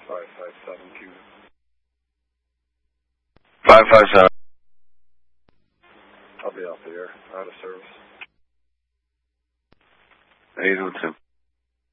557Q. 557. I'll be off the air. Out of service. How you doing, Tim?